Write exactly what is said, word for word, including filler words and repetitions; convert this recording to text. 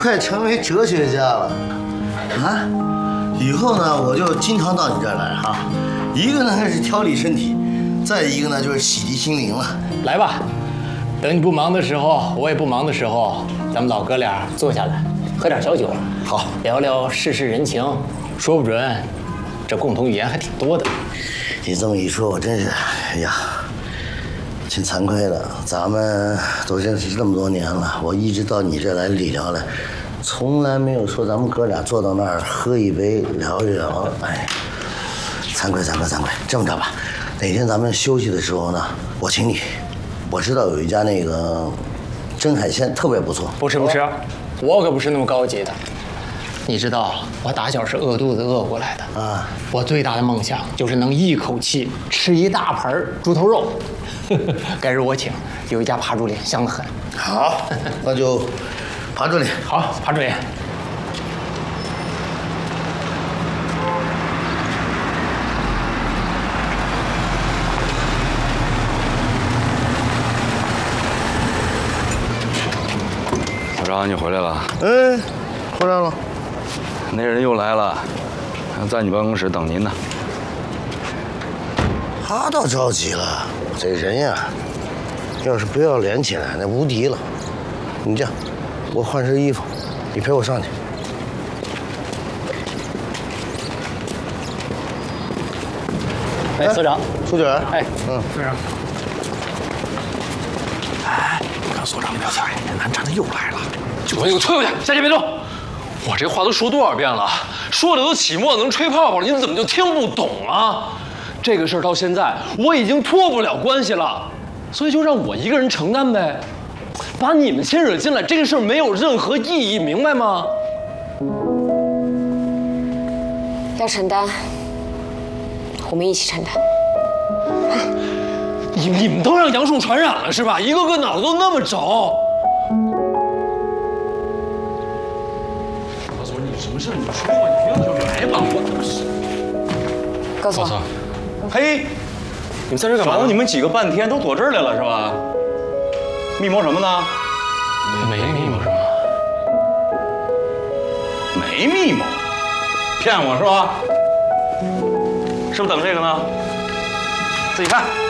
快成为哲学家了啊！以后呢，我就经常到你这儿来哈。一个呢是调理身体，再一个呢就是洗涤心灵了。 来吧，等你不忙的时候，我也不忙的时候，咱们老哥俩坐下来，喝点小酒， 好， 聊聊世事人情，说不准这共同语言还挺多的。 你这么一说，我真是，哎呀，挺惭愧的。咱们都认识这么多年了，我一直到你这来理疗来，从来没有说咱们哥俩坐到那儿喝一杯聊一聊。哎，惭愧惭愧惭愧。这么着吧，哪天咱们休息的时候呢，我请你。我知道有一家那个蒸海鲜特别不错。 不吃不吃，我可不是那么高级的。你知道，我打小是饿肚子饿过来的啊！我最大的梦想就是能一口气吃一大盆猪头肉。该日我请，有一家扒猪脸，香得很。 好，那就扒猪脸。 好，扒猪脸。 小张，你回来了。 嗯，回来了。 那人又来了，在你办公室等您呢。 他倒着急了，这人呀，要是不要脸起来，那无敌了。你这样，我换身衣服，你陪我上去。 哎，所长， 苏卷， 哎， 嗯， 所长。 哎，你看所长那小眼南站的又来了，就给我推过去，下去别动。我这话都说多少遍了，说的都起沫能吹泡泡了，你怎么就听不懂啊？这个事儿到现在我已经脱不了关系了，所以就让我一个人承担呗。把你们牵扯进来，这个事儿没有任何意义，明白吗？ 要承担，我们一起承担。 你你们都让杨树传染了是吧？一个个脑子都那么轴。告诉我你什么事你说吧，你不要就来吧。我告诉我。 嘿，你们在这干嘛？找你们几个半天，都躲这儿来了是吧？密谋什么呢？ 没密谋什么？ 没密谋，骗我是吧？是不是等这个呢？自己看。